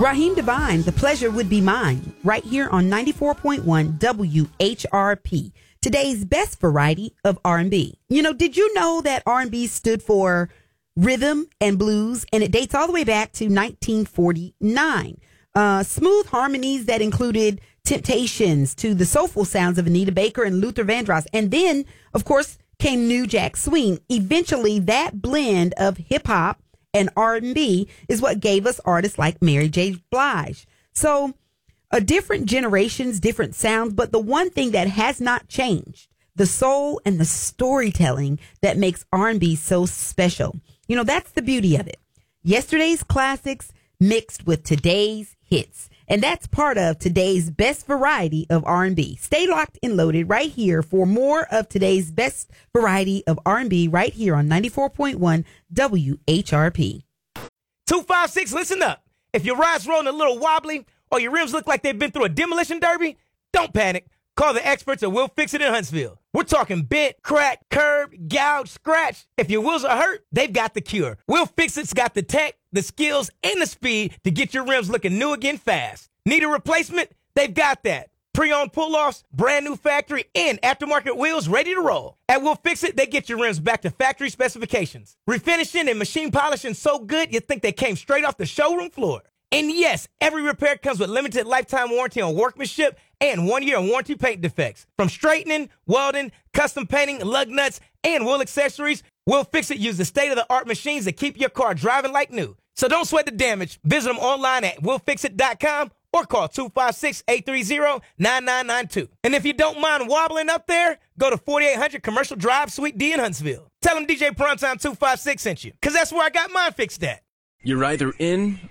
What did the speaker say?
Raheem Devine, The Pleasure Would Be Mine, right here on 94.1 WHRP. Today's best variety of R&B. You know, did you know that R&B stood for rhythm and blues, and it dates all the way back to 1949. Smooth harmonies that included Temptations to the soulful sounds of Anita Baker and Luther Vandross. And then, of course, came New Jack Swing. Eventually, that blend of hip-hop and R&B is what gave us artists like Mary J. Blige. So, different generations, different sounds, but the one thing that has not changed, the soul and the storytelling that makes R&B so special. You know, that's the beauty of it. Yesterday's classics mixed with today's hits. And that's part of today's best variety of R&B. Stay locked and loaded right here for more of today's best variety of R&B right here on 94.1 WHRP. 256, listen up. If your ride's rolling a little wobbly or your rims look like they've been through a demolition derby, don't panic. Call the experts at Will Fix It in Huntsville. We're talking bent, crack, curb, gouge, scratch. If your wheels are hurt, they've got the cure. Will Fix It's got the tech, the skills, and the speed to get your rims looking new again fast. Need a replacement? They've got that. Pre-owned pull-offs, brand new factory, and aftermarket wheels ready to roll. At Will Fix It, they get your rims back to factory specifications. Refinishing and machine polishing so good you think they came straight off the showroom floor. And yes, every repair comes with limited lifetime warranty on workmanship and 1 year warranty paint defects. From straightening, welding, custom painting, lug nuts, and wheel accessories, Will Fix It uses state-of-the-art machines that keep your car driving like new. So don't sweat the damage. Visit them online at willfixit.com or call 256-830-9992. And if you don't mind wobbling up there, go to 4800 Commercial Drive, Suite D in Huntsville. Tell them DJ Primetime 256 sent you, because that's where I got mine fixed at. You're either in